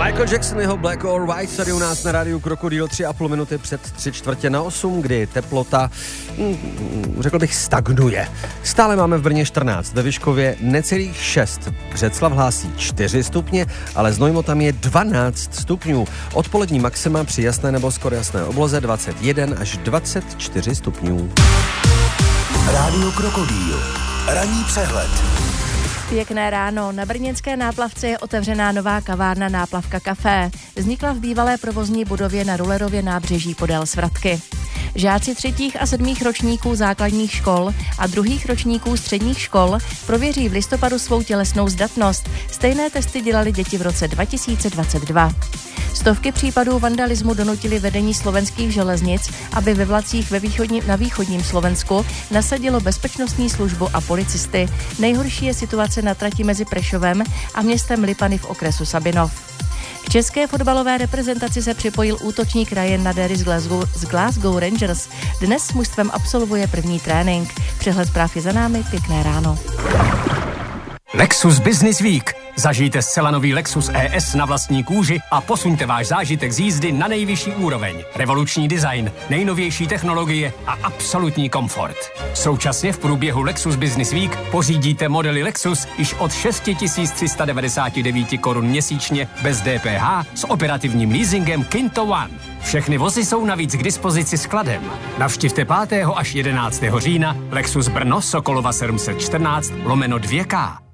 Michael Jackson, jeho Black or White, tady u nás na rádiu Krokodýl 3,5 minuty před 7:45, kdy teplota, řekl bych, stagnuje. Stále máme v Brně 14, ve Vyškově necelých 6. Břeclav hlásí 4 stupně, ale Znojmo tam je 12 stupňů. Odpolední maxima při jasné nebo skoro jasné obloze 21 až 24 stupňů. Rádio Krokodýl. Ranní přehled. Pěkné ráno. Na brněnské Náplavce je otevřená nová kavárna Náplavka Café. Vznikla v bývalé provozní budově na Rulerově nábřeží podél Svratky. Žáci 3. a 7. ročníků základních škol a 2. ročníků středních škol prověří v listopadu svou tělesnou zdatnost. Stejné testy dělali děti v roce 2022. Stovky případů vandalismu donutili vedení slovenských železnic, aby ve vlacích na východním Slovensku nasadilo bezpečnostní službu a policisty. Nejhorší je situace na trati mezi Prešovem a městem Lipany v okresu Sabinov. K české fotbalové reprezentaci se připojil útočník Ryan Nadery z Glasgow Rangers. Dnes s mužstvem absolvuje první trénink. Přehled zpráv je za námi, pěkné ráno. Lexus Business Week. Zažijte zcela nový Lexus ES na vlastní kůži a posuňte váš zážitek z jízdy na nejvyšší úroveň. Revoluční design, nejnovější technologie a absolutní komfort. Současně v průběhu Lexus Business Week pořídíte modely Lexus již od 6 399 korun měsíčně bez DPH s operativním leasingem Kinto One. Všechny vozy jsou navíc k dispozici skladem. Navštivte 5. až 11. října Lexus Brno Sokolova 714/2K.